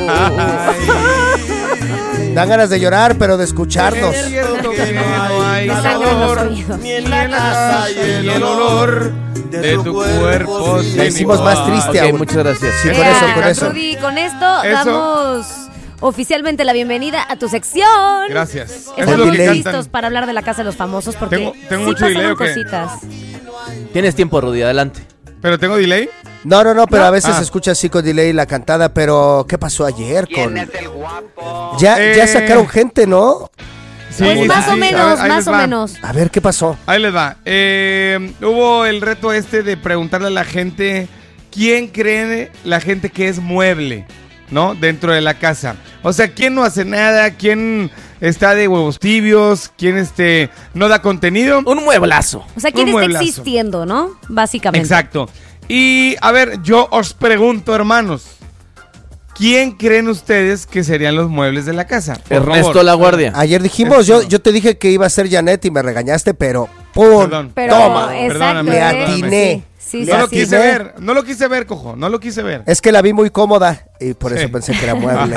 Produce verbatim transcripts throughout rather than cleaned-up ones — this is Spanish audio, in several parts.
Dan ganas de llorar, pero de escucharnos. Es cierto que no hay Me sangran los sabor, oídos. ni en la casa y el olor de tu cuerpo. La hicimos más triste Ok, aún. muchas gracias. Sí, con Ya, eso, con eso. Rudy, con esto Eso. damos oficialmente la bienvenida a tu sección. Gracias. Eso es Estamos lo que listos cantan. para hablar de la Casa de los Famosos porque Tengo- tengo sí mucho delay, pasaron ¿o qué? cositas. Tienes tiempo, Rudy, adelante. ¿Pero tengo delay? No, no, no, pero a veces Ah. se escucha así con delay la cantada, pero ¿qué pasó ayer con...? el guapo? Ya, ya Eh. sacaron gente, ¿no? Sí, Pues sí, más sí. o A menos, ver, ahí más les o va. menos. A ver, ¿qué pasó? Ahí les va. Eh, hubo el reto este de preguntarle a la gente quién cree la gente que es mueble, ¿no? Dentro de la casa. O sea, quién no hace nada, quién está de huevos tibios, quién este no da contenido. Un mueblazo. O sea, ¿quién Un está mueblazo. existiendo, no? Básicamente. Exacto. Y a ver, yo os pregunto, hermanos, ¿quién creen ustedes que serían los muebles de la casa? Por Ernesto favor. La Guardia. Ayer dijimos, yo, yo te dije que iba a ser Janet y me regañaste, pero ¡pum! Perdón. Pero, Toma. exacto. Perdóname, Le ¿eh? atiné. Sí, sí, Le No lo sí. quise atiné. ver, no lo quise ver, cojo, no lo quise ver. Es que la vi muy cómoda y por eso Sí. pensé que era mueble.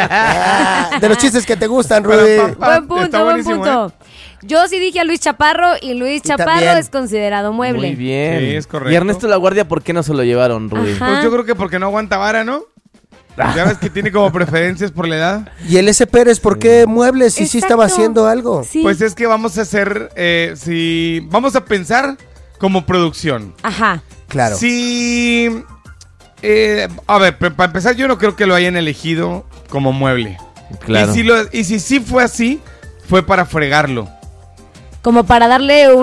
Ah, de los chistes que te gustan, Rudy. Pero, pa- Buen punto, Está buen buenísimo, punto. Yo sí dije a Luis Chaparro y Luis Y Chaparro también. es considerado mueble. Muy bien. Sí, es correcto. Y Ernesto La Guardia, ¿por qué no se lo llevaron, Rudy? Ajá. Pues yo creo que porque no aguanta vara, ¿no? Ya ves que tiene como preferencias por la edad. Y el S. Pérez, ¿por qué muebles si sí Exacto. estaba haciendo algo? Sí. Pues es que vamos a hacer, eh, si vamos a pensar como producción. Ajá. Claro. Si, eh, a ver, pero para empezar yo no creo que lo hayan elegido como mueble. Claro. Y si, lo, y si sí fue así, fue para fregarlo. Como para darle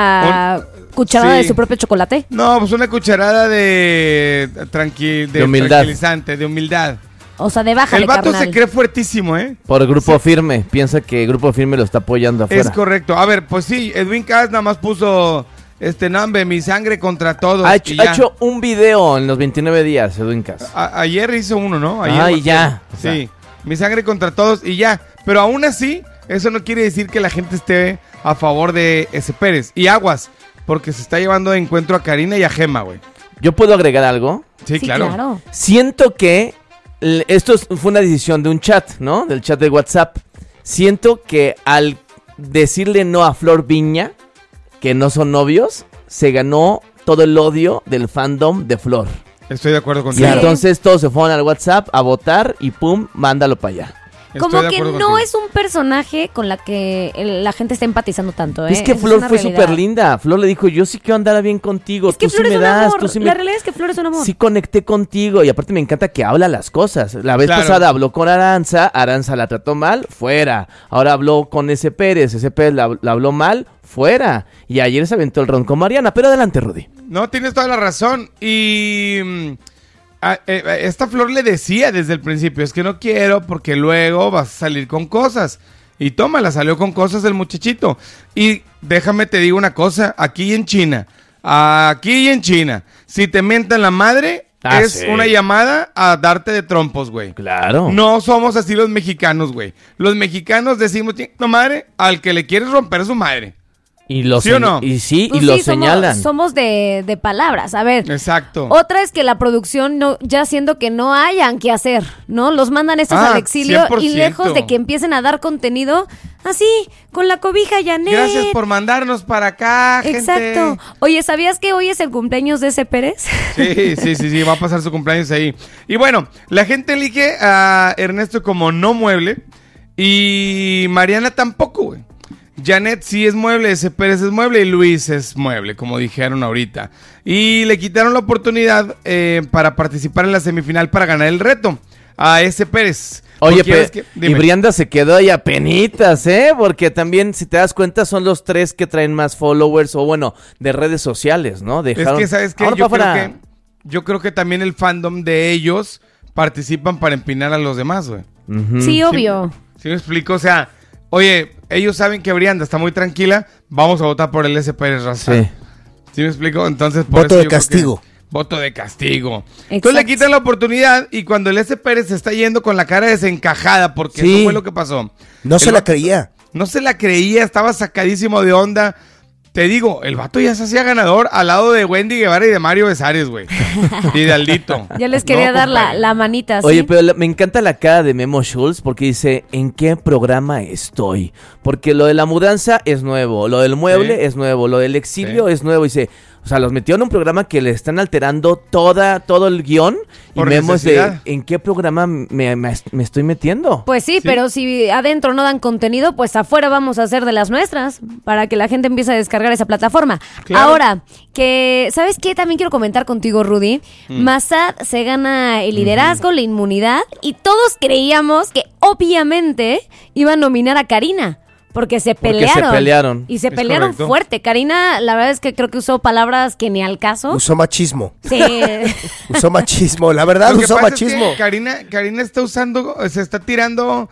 una cucharada sí. de su propio chocolate. No, pues una cucharada de, tranqui, de, De humildad. tranquilizante, de humildad. O sea, de baja El vato carnal. se cree fuertísimo, ¿eh? Por Grupo Firme. Piensa que Grupo Firme lo está apoyando afuera. Es correcto. A ver, pues sí, Edwin Cass nada más puso este nombre, mi sangre contra todos. Ha hecho, y ha ya. hecho un video en los veintinueve días, Edwin Cass. A- ayer hizo uno, ¿no? Ayer, Ah, y ya. O sea. Sí, mi sangre contra todos y ya. Pero aún así, eso no quiere decir que la gente esté a favor de ese Pérez. Y aguas, porque se está llevando de encuentro a Karina y a Gema, güey. ¿Yo puedo agregar algo? Sí, Sí, claro. claro. Siento que l- esto es- fue una decisión de un chat, ¿no? Del chat de WhatsApp. Siento que al decirle no a Flor Viña, que no son novios, se ganó todo el odio del fandom de Flor. Estoy de acuerdo Y contigo. Claro. entonces todos se fueron al WhatsApp a votar y pum, mándalo para allá. Estoy Como de que acuerdo no contigo. es un personaje con la que el- la gente está empatizando tanto, ¿eh? Es que Esa Flor una fue realidad. súper linda. Flor le dijo, yo sí quiero andar bien contigo. Es que tú Flor sí es me un das, amor. tú sí me... La realidad es que Flor es un amor. Sí conecté contigo y aparte me encanta que habla las cosas. La vez Claro. pasada habló con Aranza, Aranza la trató mal, fuera. Ahora habló con ese Pérez, ese Pérez la, la habló mal, fuera. Y ayer se aventó el ron con Mariana, pero adelante, Rudy. No, tienes toda la razón. Y mm, a- eh, a esta Flor le decía desde el principio, es que no quiero porque luego vas a salir con cosas. Y tómala, salió con cosas el muchachito. Y déjame te digo una cosa, aquí en China, aquí en China, si te mientan la madre, Ah, es sí. una llamada a darte de trompos, güey. Claro. No somos así los mexicanos, güey. Los mexicanos decimos, no madre, al que le quieres romper su madre. Y lo ¿Sí o señ- no? Y sí, Pues y lo sí, somos- señalan. Somos de, de palabras. A ver. Exacto. Otra es que la producción no, ya siendo que no hayan que hacer, ¿no? Los mandan estos Ah, al exilio cien por y ciento. lejos de que empiecen a dar contenido así, con la cobija, Janet. Gracias por mandarnos para acá, gente. Exacto. Oye, ¿sabías que hoy es el cumpleaños de ese Pérez? Sí, sí, sí, sí, va a pasar su cumpleaños ahí. Y bueno, la gente elige a Ernesto como no mueble y Mariana tampoco, güey. Janet sí es mueble, ese Pérez es mueble y Luis es mueble, como dijeron ahorita. Y le quitaron la oportunidad eh, para participar en la semifinal para ganar el reto a ese Pérez. Oye, Porque ya ves pe- que- y dime. Brianda se quedó ahí a penitas, ¿eh? Porque también, si te das cuenta, son los tres que traen más followers o, bueno, de redes sociales, ¿no? Es Dejaron... que, ¿sabes qué? Ahora Yo pa' creo fuera. que, yo creo que también el fandom de ellos participan para empinar a los demás, güey. Ujú. Sí, obvio. ¿Sí me explico? O sea, oye, ellos saben que Brianda está muy tranquila, vamos a votar por el S. Pérez Raza. Sí. ¿Sí me explico? Entonces, por Voto eso de yo creo castigo. que- Voto de castigo. Exacto. Entonces le quitan la oportunidad y cuando el S. Pérez se está yendo con la cara desencajada, porque Sí. eso fue lo que pasó. No El se la vato- creía. No se la creía, estaba sacadísimo de onda. te digo, el vato ya se hacía ganador al lado de Wendy Guevara y de Mario Besares, güey. Y de Aldito. Ya les quería No, dar la, compadre. la manita, ¿sí? Oye, pero la- me encanta la cara de Memo Schultz porque dice, ¿en qué programa estoy? Porque lo de la mudanza es nuevo, lo del mueble Sí. es nuevo, lo del exilio Sí. es nuevo. Dice, o sea, los metió en un programa que le están alterando toda, todo el guión. Y Por Memo es de, necesidad. ¿en qué programa me, me- me estoy metiendo? Pues sí, Sí. pero si adentro no dan contenido, pues afuera vamos a hacer de las nuestras para que la gente empiece a descargar esa plataforma. Claro. Ahora, que, ¿sabes qué? También quiero comentar contigo, Rudy. Mm. Massad se gana el liderazgo, la inmunidad, y todos creíamos que obviamente iba a nominar a Karina. Porque se Porque se pelearon. pelearon. Y se Es pelearon correcto. fuerte. Karina, la verdad es que creo que usó palabras que ni al caso. Usó machismo. Sí. Usó machismo. La verdad, Lo que usó pasa machismo. es que Karina, Karina está usando, se está tirando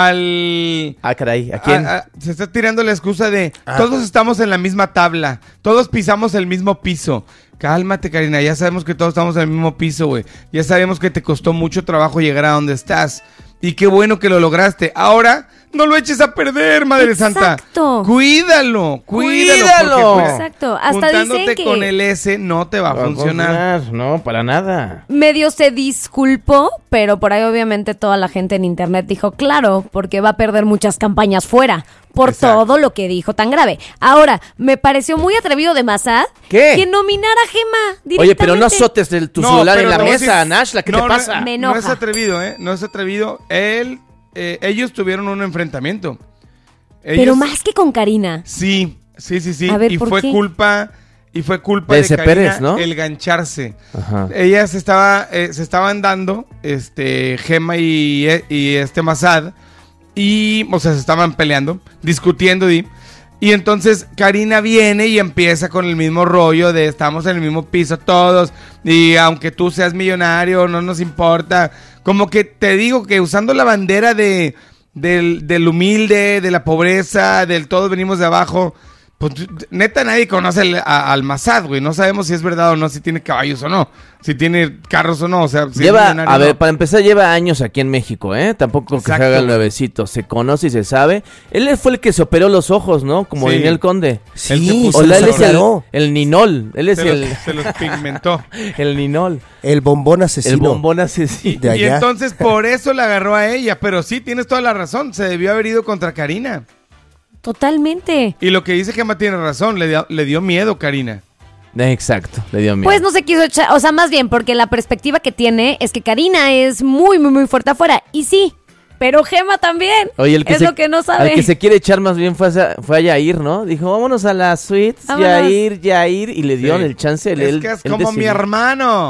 al... Ah, caray, ¿a quién? a- a- se está tirando la excusa de Ah. todos estamos en la misma tabla, todos pisamos el mismo piso. Cálmate, Karina, ya sabemos que todos estamos en el mismo piso, güey. Ya sabemos que te costó mucho trabajo llegar a donde estás. Y qué bueno que lo lograste. Ahora, no lo eches a perder, Madre Santa. Exacto. Cuídalo, cuídalo. Cuídalo. Porque, pues, Exacto. Hasta juntándote dicen que con el S no te va a Va a funcionar. funcionar. No, para nada. medio se disculpó, pero por ahí obviamente toda la gente en internet dijo, claro, porque va a perder muchas campañas fuera por Exacto. todo lo que dijo tan grave. Ahora, me pareció muy atrevido de Massad ¿Qué? que nominara a Gema Oye, pero no directamente. azotes el- tu No, celular pero en la te voy a mesa, decir- Nashla, ¿qué no, te no, pasa? Me No es enoja. atrevido, ¿eh? No es atrevido. Él, eh, ellos tuvieron un enfrentamiento. Pero Ellos- más que con Karina. Sí, sí, sí, sí. A ver, y ¿por fue qué? culpa, y fue culpa De de, ese Karina Pérez, ¿no? el gancharse. Ajá. Ella se estaba, eh, se estaban dando, este, Gema y, y este Massad, y, o sea, se estaban peleando, discutiendo, y, y entonces Karina viene y empieza con el mismo rollo de estamos en el mismo piso todos, y aunque tú seas millonario, no nos importa. Como que te digo que usando la bandera de, del, del humilde, de la pobreza, del todos venimos de abajo. Pues neta nadie conoce al, a- al Massad, güey. No sabemos si es verdad o no, si tiene caballos o no, si tiene carros o no, o sea, si es Lleva, millonario a o ver, no. para empezar lleva años aquí en México, ¿eh? Tampoco que se Exacto. haga el nuevecito, se conoce y se sabe. Él fue el que se operó los ojos, ¿no? Como Sí. Ninel Conde. Sí, El que puso O se él los es el, aclaró. el Ninol, él es se, el, los, se los pigmentó. el Ninol, El bombón asesino. el bombón asesino. De Y allá. entonces por eso la agarró a ella, pero sí, tienes toda la razón, se debió haber ido contra Karina. Totalmente. Y lo que dice Gemma tiene razón, le dio, le dio miedo Karina. Exacto, le dio miedo. Pues no se quiso echar, o sea, más bien porque la perspectiva que tiene es que Karina es muy, muy, muy fuerte afuera. Y sí, pero Gema también. Oye, el que es se, lo que no sabe. al que se quiere echar más bien fue a, fue a Yair, ¿no? Dijo, vámonos a la suite, Vámonos. Yair, Yair, y le dieron Sí. el chance. él- Es él- que es él como mi decidió. hermano.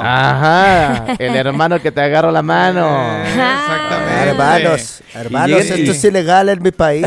Ajá, el hermano que te agarró la mano. Eh, exactamente. Hermanos, hermanos, llega y- esto es ilegal en mi país.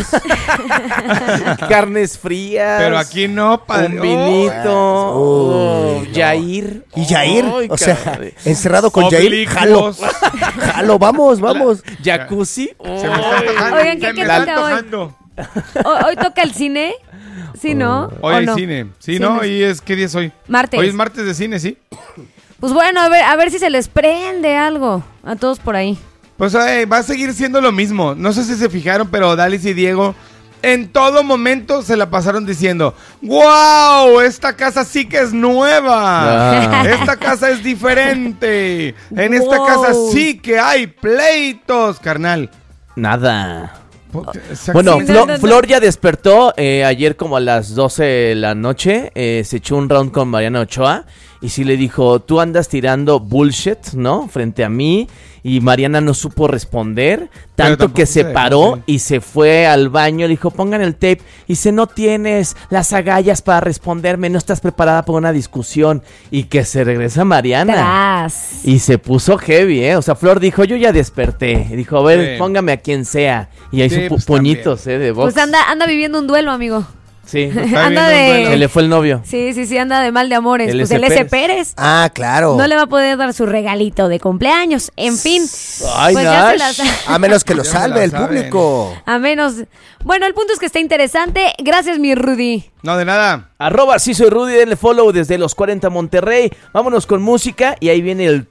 Carnes frías. Pero aquí no, padre. Un vinito. Oh, oh, Yair. Y Jair, Ay, o sea, caray. encerrado con Jair, jalo. Oblicuos. Jalo, vamos, vamos. Jacuzzi. Se me está antojando. Oigan, ¿qué- se me qué está toca hoy? antojando. ¿Hoy hoy toca el cine? ¿Sí, no? Hoy ¿O hay no? cine. Sí, Sí, ¿no? no. ¿Y es qué día es hoy? Martes. Hoy es martes de cine, sí. Pues bueno, a ver, a ver si se les prende algo a todos por ahí. Pues eh, va a seguir siendo lo mismo. No sé si se fijaron, pero Dalis y Diego en todo momento se la pasaron diciendo: ¡Wow! Esta casa sí que es nueva. Ah. Esta casa es diferente. En esta Wow. casa sí que hay pleitos, carnal. Nada. Exacto. Bueno, Sí, Flo- no, no, no. Flor ya despertó eh, ayer como a las doce de la noche. eh, se echó un round con Mariana Ochoa. Y sí le dijo, tú andas tirando bullshit, ¿no? Frente a mí. Y Mariana no supo responder. Tanto tampoco que se se dejó, paró sí. y se fue al baño. Le dijo, pongan el tape. Y dice, no tienes las agallas para responderme. No estás preparada para una discusión. Y que se regresa Mariana. Tras. Y se puso heavy, ¿eh? O sea, Flor dijo, yo ya desperté. Y dijo, a ver, Sí. póngame a quien sea. Y ahí Sí, hizo pu- pues, puñitos, ¿eh? De box. Pues anda, anda viviendo un duelo, amigo. Sí. Está anda viendo un de... duelo. Se le fue el novio. Sí, sí, sí, anda de mal de amores. El pues S. el S. Pérez. Pérez. Ah, claro. No le va a poder dar su regalito de cumpleaños. En fin. Ay, pues ya se Nash. las... A menos que lo Ya se salve la el saben. público. A menos... Bueno, el punto es que está interesante. Gracias, mi Rudy. No, de nada. Arroba, sí soy Rudy, denle follow desde los cuarenta Monterrey. Vámonos con música y ahí viene el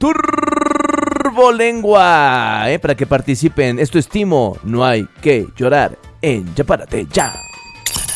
Turbolengua, ¿eh? Para que participen. Esto es Timo, no hay que llorar en Ya Párate Ya.